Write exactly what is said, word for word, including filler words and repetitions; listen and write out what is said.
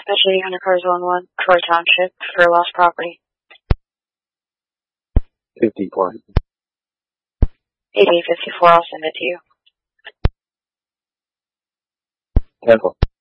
Dispatch eighty hundred cars one one, Troy Township, for lost property. fifty-four. eighty-eight fifty-four, I'll send it to you. Cancel.